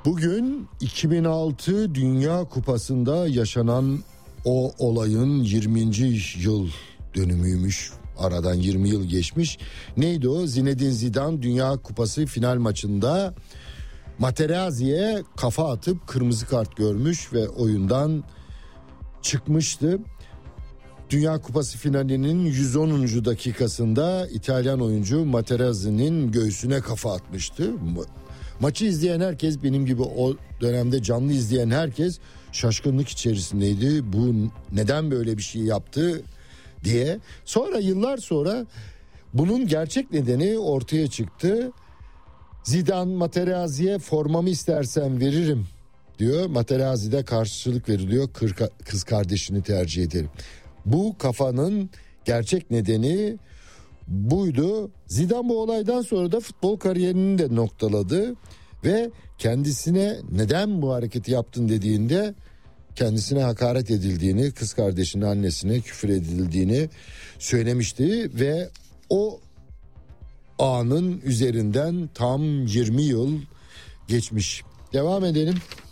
Bugün 2006 Dünya Kupası'nda yaşanan o olayın 20. yıl dönümüymüş. Aradan 20 yıl geçmiş. Neydi o? Zinedine Zidane Dünya Kupası final maçında Materazzi'ye kafa atıp kırmızı kart görmüş ve oyundan çıkmıştı. Dünya Kupası finalinin 110. dakikasında İtalyan oyuncu Materazzi'nin göğsüne kafa atmıştı. Maçı izleyen herkes, benim gibi o dönemde canlı izleyen herkes şaşkınlık içerisindeydi. Bu neden böyle bir şey yaptı diye. Sonra yıllar sonra bunun gerçek nedeni ortaya çıktı. Zidane Materazzi'ye formamı istersen veririm diyor. Materazzi de karşılık veriliyor. Kız kardeşini tercih ederim. Bu kafanın gerçek nedeni buydu. Zidane bu olaydan sonra da futbol kariyerini de noktaladı ve kendisine neden bu hareketi yaptın dediğinde kendisine hakaret edildiğini, kız kardeşinin annesine küfür edildiğini söylemişti ve o anın üzerinden tam 20 yıl geçmiş. Devam edelim.